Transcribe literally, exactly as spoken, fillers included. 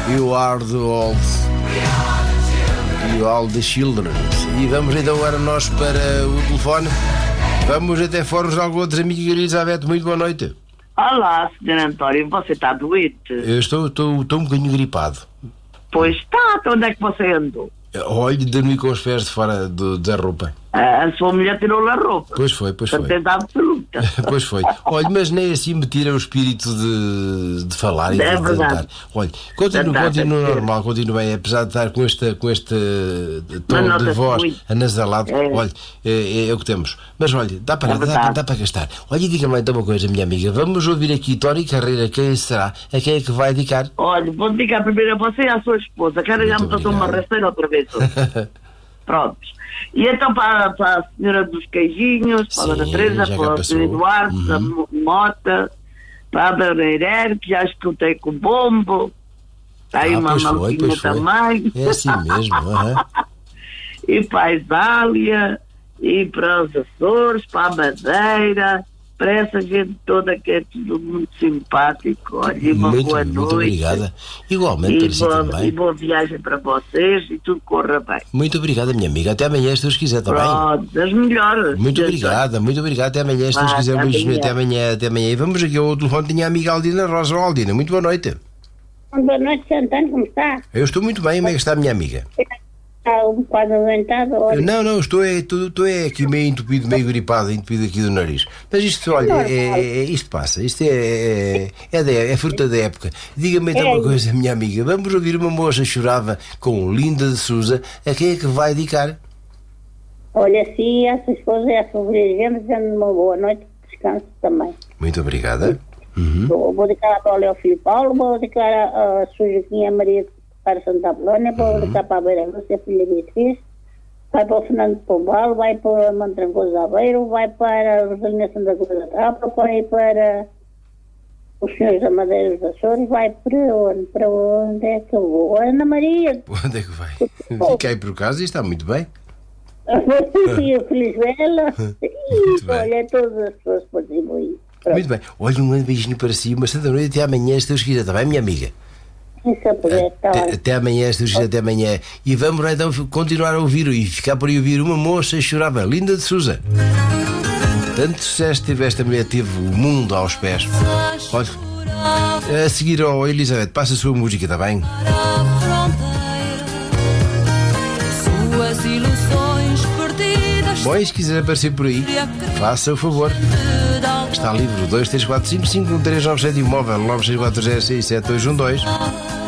You are the old. You are the children. E vamos então agora nós para o telefone. Vamos até fóruns de alguns outros amigos. Elizabeth, muito boa noite. Olá, senhor António, você está doente? Eu estou, estou, estou um bocadinho gripado. Pois está, então onde é que você andou? Olhe, dormi com os pés de fora do, da roupa. A, a sua mulher tirou-lhe a roupa. Pois foi, pois foi. Certeza absoluta. Pois foi. Olha, mas nem assim me tira o espírito de, de falar e de É verdade. cantar. Olha, continua, Verdade, continua é normal, continua bem, apesar de estar com este, com este tom Mas de nota-se voz muito. anasalado. É. Olha, é, é, é o que temos. Mas olha, dá para, É dá, para, verdade. dá para gastar. Olha, e diga-me lá então uma coisa, minha amiga. Vamos ouvir aqui Tony Carreira, quem será? A quem é que vai dedicar? Olha, vou dedicar primeiro a você e à sua esposa. Quero já Muito me passou uma obrigado. rasteira outra vez hoje. Prontos. E então para, para a senhora dos queijinhos, para a Dona Sim, Teresa, já cá para o passou. senhor Eduardo, Uhum. para a Mo- Mota, para a Dona Irene, que já escutei com o bombo. Está aí Ah, uma pois foi, mãozinha pois foi. também. É assim mesmo. aham. E para a Isália, e para os Açores, para a Madeira, para essa gente toda que é tudo muito simpático. Olha, e uma Muito, boa muito noite. obrigada. Igualmente para E si boa, também. e boa viagem para vocês e tudo corra bem. Muito obrigada, minha amiga. Até amanhã, se Deus quiser, está bem? Pronto, das melhores. Muito Deus obrigada, muito obrigada. Até amanhã, se Deus Vá, quiser. até Beijinho, amanhã. até amanhã, até amanhã. E vamos aqui ao telefone. Tinha a amiga Aldina Rosa. Oh, Aldina, muito boa noite. Boa noite, senhor Antônio, como está? Eu estou muito bem. Como é que está a minha amiga? Está um bocado adoentado? Olha, Não, não, estou, é, estou, estou é aqui meio entupido, meio gripado, entupido aqui do nariz. Mas isto, olha, é, é- é- isto passa. Isto é, é, é, da- é fruta da época. Diga-me então uma coisa, minha amiga. Vamos ouvir uma moça chorava com Linda de Souza. A quem é que vai dedicar? olha, sim, a sua esposa e a sua filha, dizendo uma boa noite, descanso também. Muito obrigada. Uhum. Vou, vou dedicar para o Léo Filho Paulo, vou dedicar a, a sua Joaquinha Maria para Santa Apolónia, vou dedicar para a Beira Lúcia, a filha Beatriz, vai para o Fernando Pombal, vai para o Mantrancoso Aveiro, vai para a Rosalina Santa Cruz da Trapa, vai para os senhores da Madeira dos Açores, vai para onde? Para onde é que eu vou? Ana Maria. Onde é que vai? Fiquei por casa e está muito bem. E o Feliz Bela. Muito E bem. olha, todas as pessoas contribuem. Muito bem. Olha, um grande beijinho para si. Uma santa noite. Até amanhã, se Deus quiser. Está bem, minha amiga? Se eu puder, está Até, bem. até amanhã, se Deus quiser. Até amanhã. E vamos lá, então continuar a ouvir e ficar por aí ouvir uma moça chorava. Linda de Souza. Tanto sucesso teve esta mulher, teve o mundo aos pés. Olha, a seguir ao Elizabeth, passa a sua música, está bem? Suas ilusões perdidas. Bom, e se quiser aparecer por aí, faça o favor. Está livre. dois três quatro cinco cinco um três nove sete, imóvel nove seis quatro zero seis sete dois um dois.